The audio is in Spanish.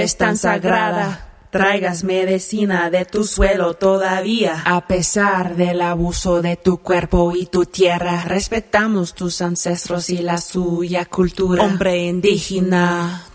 eres tan sagrada. Traigas medicina de tu suelo todavía. A pesar del abuso de tu cuerpo y tu tierra, respetamos tus ancestros y la suya cultura. Hombre indígena,